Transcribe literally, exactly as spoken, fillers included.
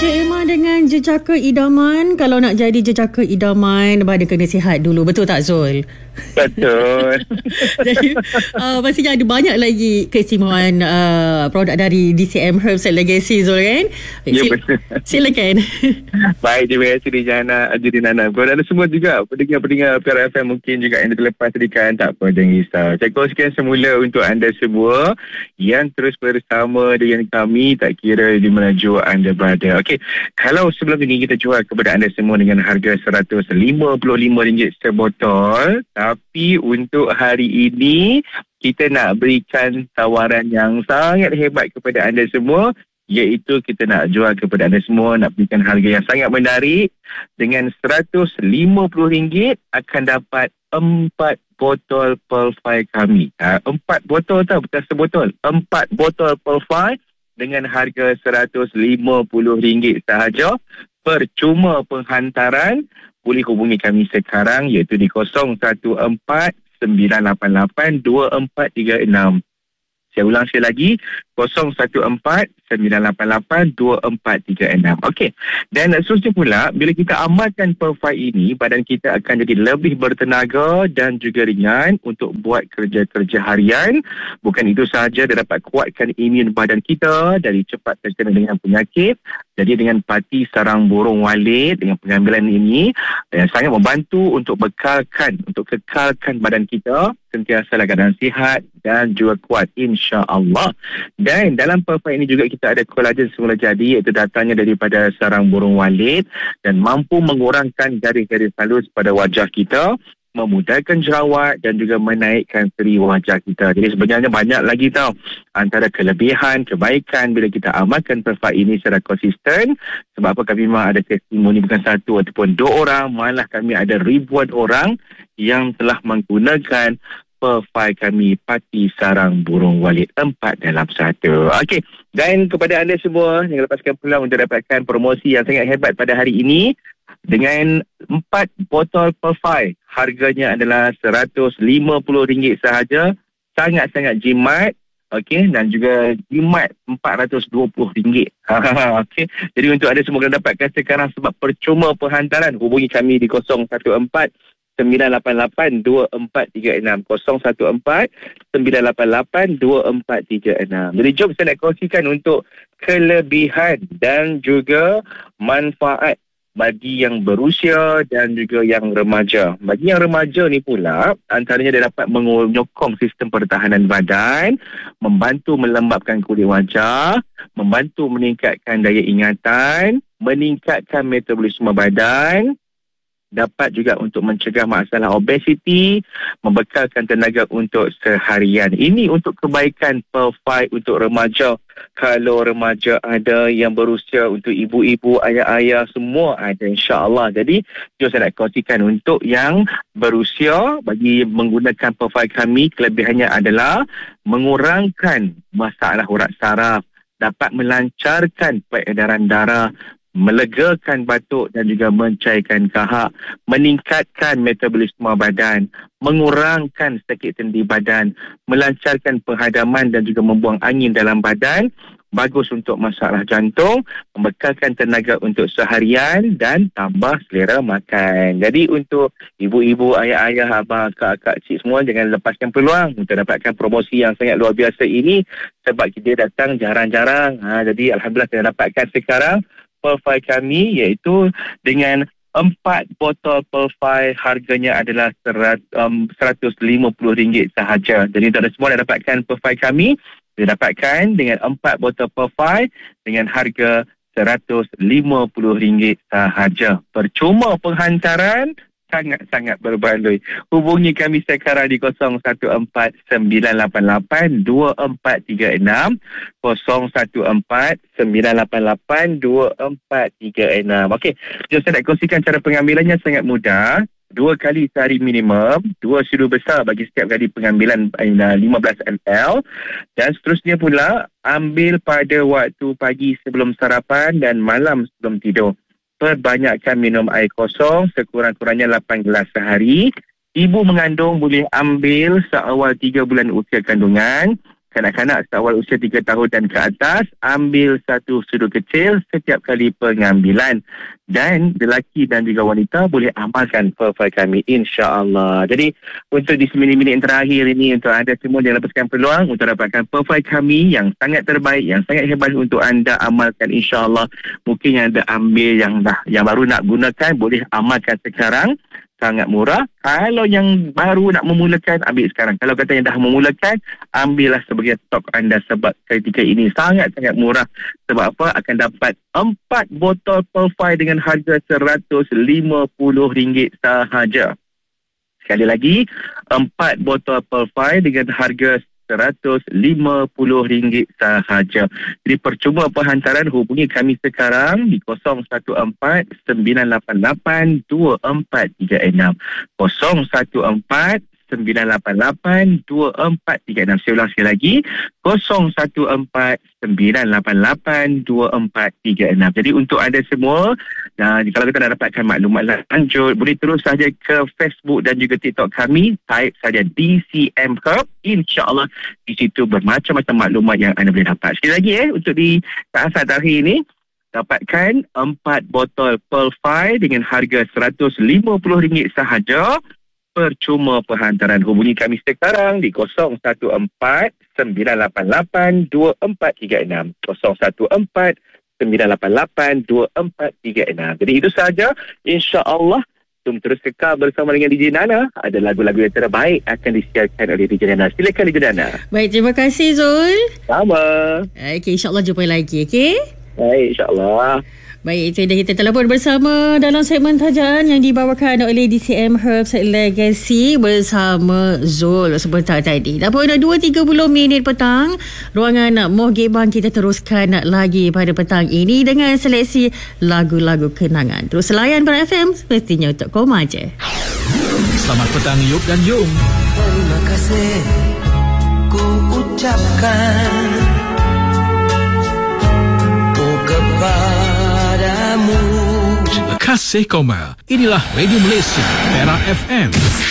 Encik Emma dengan jejaka idaman. Kalau nak jadi jejaka idaman, dia kena sihat dulu. Betul tak, Zul? Betul. Jadi uh, pastinya ada banyak lagi keistimewaan uh, produk dari D C M Herbs and Legacy, Zul, kan? Ya, Sil- betul. Silakan. Baik, terima kasih Dijana, Ajudin Nana. Kepada anda semua juga, pendengar-pendengar P R F M mungkin juga yang terlepas tadi kan, tak apa, jangan risau. Saya kongsikan semula untuk anda semua yang terus bersama dengan kami, tak kira di mana jua anda berada. Okey, kalau sebelum ini kita jual kepada anda semua dengan harga seratus lima puluh lima ringgit sebotol, tapi untuk hari ini kita nak berikan tawaran yang sangat hebat kepada anda semua, iaitu kita nak jual kepada anda semua, nak berikan harga yang sangat menarik. Dengan seratus lima puluh ringgit akan dapat empat botol Pearl Five kami. Ha, empat botol tau, bukan sebotol. Empat botol Pearl Five dengan harga seratus lima puluh ringgit sahaja. Percuma penghantaran. Boleh hubungi kami sekarang, iaitu di kosong satu empat sembilan lapan lapan dua empat tiga enam. Saya ulang sekali lagi, kosong satu empat sembilan lapan lapan dua empat tiga enam. Okey. Dan seterusnya pula, bila kita amalkan Pearl Five ini, badan kita akan jadi lebih bertenaga dan juga ringan untuk buat kerja-kerja harian. Bukan itu sahaja, dia dapat kuatkan imun badan kita dari cepat terkena dengan penyakit. Jadi dengan parti sarang burung walet, dengan pengambilan ini, yang sangat membantu untuk bekalkan, untuk kekalkan badan kita sentiasa dalam keadaan sihat dan juga kuat, insya-Allah. Dan dalam Pearl Five ini juga kita ada kolagen semula jadi, iaitu datangnya daripada sarang burung walet dan mampu mengurangkan garis-garis halus pada wajah kita, memudahkan jerawat dan juga menaikkan seri wajah kita. Jadi sebenarnya banyak lagi tau antara kelebihan, kebaikan bila kita amalkan Pearl Five ini secara konsisten. Sebab apa, kami memang ada testimoni bukan satu ataupun dua orang, malah kami ada ribuan orang yang telah menggunakan Pearl Five kami, parti sarang burung walet empat dalam satu. Okey, dan kepada anda semua yang lepaskan peluang untuk dapatkan promosi yang sangat hebat pada hari ini, dengan empat botol Pearl Five, harganya adalah seratus lima puluh ringgit sahaja. Sangat-sangat jimat. Okey, dan juga jimat empat ratus dua puluh ringgit. Okey, jadi untuk anda semua kena dapatkan sekarang sebab percuma penghantaran. Hubungi kami di kosong satu empat sembilan lapan lapan dua empat tiga enam, kosong satu empat sembilan lapan lapan dua empat tiga enam. Jadi jom saya nak kongsikan untuk kelebihan dan juga manfaat bagi yang berusia dan juga yang remaja. Bagi yang remaja ni pula, antaranya dia dapat menyokong sistem pertahanan badan, membantu melembapkan kulit wajah, membantu meningkatkan daya ingatan, meningkatkan metabolisme badan, dapat juga untuk mencegah masalah obesiti, membekalkan tenaga untuk seharian. Ini untuk kebaikan Pearl Five untuk remaja. Kalau remaja ada, yang berusia, untuk ibu-ibu, ayah-ayah, semua ada, insya-Allah. Jadi, jom saya nak kongsikan untuk yang berusia, bagi menggunakan Pearl Five kami, kelebihannya adalah mengurangkan masalah urat saraf, dapat melancarkan peredaran darah, melegakan batuk dan juga mencairkan kahak, meningkatkan metabolisme badan, mengurangkan sakit sendi badan, melancarkan penghadaman dan juga membuang angin dalam badan, bagus untuk masalah jantung, membekalkan tenaga untuk seharian dan tambah selera makan. Jadi untuk ibu-ibu, ayah-ayah, abang, akak-akak, cik semua, jangan lepaskan peluang untuk dapatkan promosi yang sangat luar biasa ini, sebab kita datang jarang-jarang. Ha, jadi Alhamdulillah kita dapatkan sekarang Pearl Five kami, iaitu dengan empat botol Pearl Five, harganya adalah seratus lima puluh ringgit sahaja. Jadi untuk anda semua yang dapatkan Pearl Five kami, dia dapatkan dengan empat botol Pearl Five dengan harga seratus lima puluh ringgit sahaja. Percuma penghantaran, sangat-sangat berbaloi. Hubungi kami sekarang di kosong satu empat sembilan lapan lapan dua empat tiga enam, kosong satu empat sembilan lapan lapan dua empat tiga enam. Okey, jom saya nak kongsikan cara pengambilannya sangat mudah. Dua kali sehari minimum, dua sudu besar bagi setiap kali pengambilan lima belas mililiter. Dan seterusnya pula, ambil pada waktu pagi sebelum sarapan dan malam sebelum tidur. Perbanyakkan minum air kosong, sekurang-kurangnya lapan gelas sehari. Ibu mengandung boleh ambil seawal tiga bulan usia kandungan. Kanak-kanak seawal usia tiga tahun dan ke atas, ambil satu sudu kecil setiap kali pengambilan. Dan lelaki dan juga wanita boleh amalkan profil kami, insya-Allah. Jadi untuk di sembilan minit yang terakhir ini, untuk anda semua yang lepaskan peluang untuk dapatkan profil kami yang sangat terbaik, yang sangat hebat untuk anda amalkan, insya-Allah. Mungkin yang anda ambil yang dah yang baru nak gunakan, boleh amalkan sekarang. Sangat murah. Kalau yang baru nak memulakan, ambil sekarang. Kalau kata yang dah memulakan, ambillah sebagai stok anda, sebab ketika ini sangat-sangat murah. Sebab apa? Akan dapat empat botol Perfy dengan harga seratus lima puluh ringgit sahaja. Sekali lagi, empat botol Perfy dengan harga seratus lima puluh ringgit sahaja. Jadi percuma penghantaran, hubungi kami sekarang di kosong satu empat sembilan lapan lapan dua empat tiga enam. kosong satu empat sembilan lapan lapan dua empat tiga enam. Saya ulang sekali lagi, kosong satu empat sembilan lapan lapan dua empat tiga enam. Jadi untuk anda semua, dan kalau kita nak dapatkan maklumat lanjut, boleh terus saja ke Facebook dan juga TikTok kami, type saja D C M Herb. InsyaAllah di situ bermacam-macam maklumat yang anda boleh dapat. Sekali lagi eh, untuk di saat-saat terakhir ini, dapatkan empat botol Perfy dengan harga seratus lima puluh ringgit sahaja. Percuma penghantaran. Hubungi kami sekarang di kosong satu empat sembilan lapan lapan dua empat tiga enam. kosong satu empat sembilan lapan lapan dua empat tiga enam. Jadi itu sahaja. InsyaAllah untuk terus kekal bersama dengan D J Nana. Ada lagu-lagu yang terbaik akan disiarkan oleh D J Nana. Silakan D J Nana. Baik, terima kasih Zul. Sama. Okey, insyaAllah jumpa lagi. Okey. Baik, insyaAllah. Baik, itu dah kita telefon bersama dalam segmen tajaan yang dibawakan oleh D C M Herbs Legacy bersama Zul sebentar tadi. Dah pun dah dua tiga puluh minit petang. Ruangan Mohgibang kita teruskan lagi pada petang ini dengan seleksi lagu-lagu kenangan. Terus layan Para F M semestinya untuk koma je. Selamat petang Yub dan Yung. Terima kasih ku ucapkan ku kepadamu. Terima kasih Koma. Inilah Radio Malaysia Para F M.